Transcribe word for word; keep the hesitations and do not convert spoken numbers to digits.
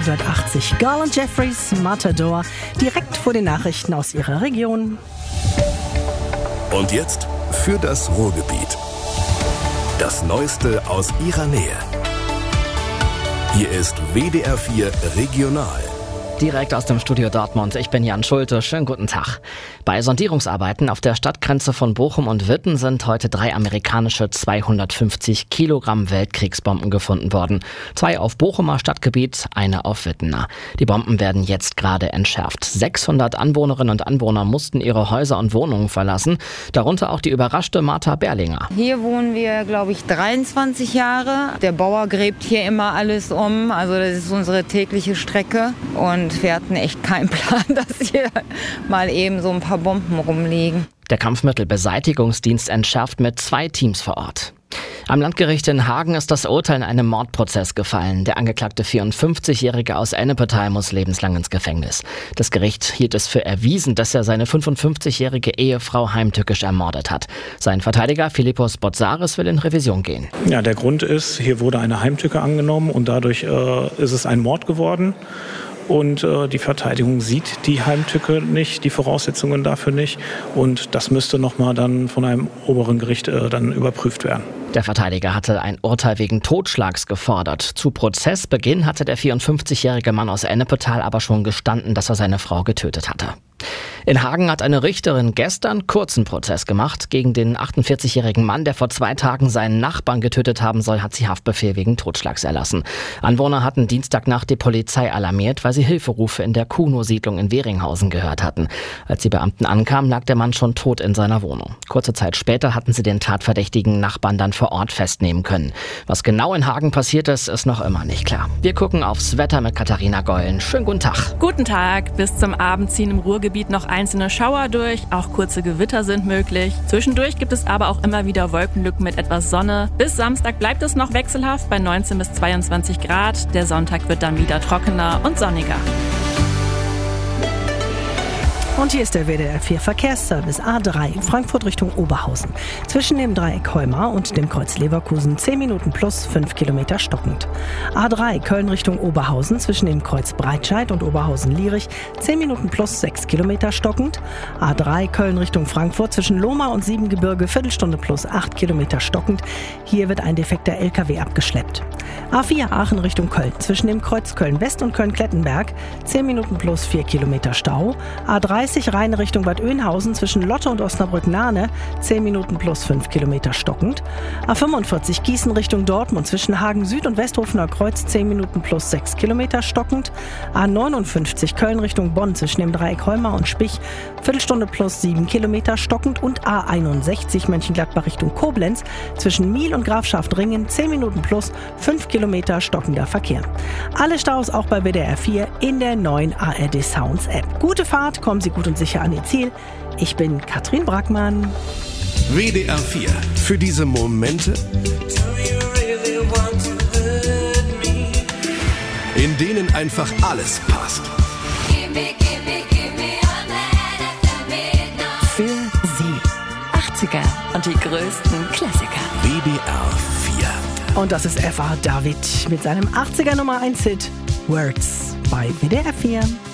neunzehnhundertachtzig. Garland Jeffries, Matador, direkt vor den Nachrichten aus ihrer Region. Und jetzt für das Ruhrgebiet. Das Neueste aus ihrer Nähe. Hier ist W D R vier Regional. Direkt aus dem Studio Dortmund. Ich bin Jan Schulte. Schönen guten Tag. Bei Sondierungsarbeiten auf der Stadtgrenze von Bochum und Witten sind heute drei amerikanische zweihundertfünfzig Kilogramm Weltkriegsbomben gefunden worden. Zwei auf Bochumer Stadtgebiet, eine auf Wittener. Die Bomben werden jetzt gerade entschärft. sechshundert Anwohnerinnen und Anwohner mussten ihre Häuser und Wohnungen verlassen. Darunter auch die überraschte Martha Berlinger. Hier wohnen wir, glaube ich, dreiundzwanzig Jahre. Der Bauer gräbt hier immer alles um. Also das ist unsere tägliche Strecke. Und wir hatten echt keinen Plan, dass hier mal eben so ein paar Bomben rumliegen. Der Kampfmittelbeseitigungsdienst entschärft mit zwei Teams vor Ort. Am Landgericht in Hagen ist das Urteil in einem Mordprozess gefallen. Der angeklagte vierundfünfzigjährige aus Ennepetal muss lebenslang ins Gefängnis. Das Gericht hielt es für erwiesen, dass er seine fünfundfünfzigjährige Ehefrau heimtückisch ermordet hat. Sein Verteidiger Philippos Botsaris will in Revision gehen. Ja, der Grund ist, hier wurde eine Heimtücke angenommen und dadurch äh, ist es ein Mord geworden. Und äh, die Verteidigung sieht die Heimtücke nicht, die Voraussetzungen dafür nicht. Und das müsste nochmal dann von einem oberen Gericht äh, dann überprüft werden. Der Verteidiger hatte ein Urteil wegen Totschlags gefordert. Zu Prozessbeginn hatte der vierundfünfzigjährige Mann aus Ennepetal aber schon gestanden, dass er seine Frau getötet hatte. In Hagen hat eine Richterin gestern kurzen Prozess gemacht. Gegen den achtundvierzigjährigen Mann, der vor zwei Tagen seinen Nachbarn getötet haben soll, hat sie Haftbefehl wegen Totschlags erlassen. Anwohner hatten Dienstagnacht die Polizei alarmiert, weil sie Hilferufe in der Kuno-Siedlung in Weringhausen gehört hatten. Als die Beamten ankamen, lag der Mann schon tot in seiner Wohnung. Kurze Zeit später hatten sie den tatverdächtigen Nachbarn dann vor Ort festnehmen können. Was genau in Hagen passiert ist, ist noch immer nicht klar. Wir gucken aufs Wetter mit Katharina Gollen. Schönen guten Tag. Guten Tag. Bis zum Abend ziehen im Ruhrgebiet noch einzelne Schauer durch. Auch kurze Gewitter sind möglich. Zwischendurch gibt es aber auch immer wieder Wolkenlücken mit etwas Sonne. Bis Samstag bleibt es noch wechselhaft bei neunzehn bis zweiundzwanzig Grad. Der Sonntag wird dann wieder trockener und sonniger. Und hier ist der W D R vier Verkehrsservice A drei, Frankfurt Richtung Oberhausen. Zwischen dem Dreieck Heumar und dem Kreuz Leverkusen zehn Minuten plus fünf Kilometer stockend. A drei Köln Richtung Oberhausen zwischen dem Kreuz Breitscheid und Oberhausen-Lierich zehn Minuten plus sechs Kilometer stockend. A drei Köln Richtung Frankfurt zwischen Lohmar und Siebengebirge Viertelstunde plus acht Kilometer stockend. Hier wird ein defekter L K W abgeschleppt. A vier Aachen Richtung Köln zwischen dem Kreuz Köln-West und Köln-Klettenberg zehn Minuten plus vier Kilometer Stau. A dreißig Rhein Richtung Bad Oeynhausen zwischen Lotte und Osnabrück-Nahne zehn Minuten plus fünf Kilometer stockend. A fünfundvierzig Gießen Richtung Dortmund zwischen Hagen Süd und Westhofener Kreuz zehn Minuten plus sechs Kilometer stockend. A neunundfünfzig Köln Richtung Bonn zwischen dem Dreieck Heumar und Spich Viertelstunde plus sieben Kilometer stockend. Und A einundsechzig Mönchengladbach Richtung Koblenz zwischen Miel und Grafschaft-Ringen zehn Minuten plus fünf Kilometer stockender Verkehr. Alle Staus auch bei W D R vier in der neuen A R D Sounds App. Gute Fahrt, kommen Sie gut und sicher an Ihr Ziel. Ich bin Katrin Brackmann. W D R vier. Für diese Momente, in denen einfach alles passt. Für Sie. achtziger und die größten Klassiker. W D R vier. Und das ist F A David mit seinem achtziger Nummer eins Hit Words bei W D R vier.